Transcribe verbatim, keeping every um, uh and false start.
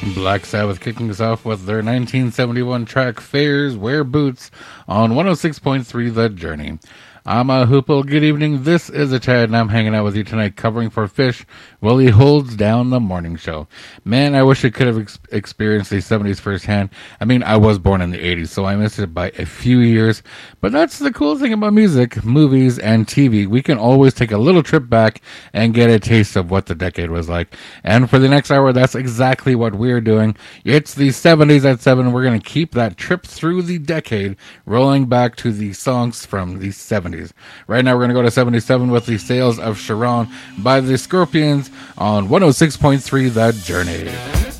Black Sabbath kicking us off with their nineteen seventy-one track Fairs Wear Boots on one oh six point three The Journey. I'm a Hoople. Good evening. This is a Chad, and I'm hanging out with you tonight covering for Fish while he holds down the morning show. Man, I wish I could have ex- experienced the seventies firsthand. I mean, I was born in the eighties, so I missed it by a few years. But that's the cool thing about music, movies, and T V. We can always take a little trip back and get a taste of what the decade was like. And for the next hour, that's exactly what we're doing. It's the seventies at seven. We're going to keep that trip through the decade, rolling back to the songs from the seventies. Right now, we're going to go to seventy-seven with the Sales of Sharon by the Scorpions on one oh six point three The Journey.